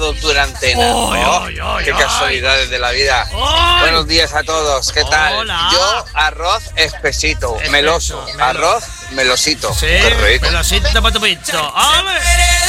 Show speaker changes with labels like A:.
A: llamado durante qué casualidades de la vida. Buenos días a todos, ¿qué tal?
B: Hola.
A: Yo, arroz espesito, meloso, arroz melosito.
B: Sí,
A: qué rico.
B: melosito para tu pito. ¡Ale!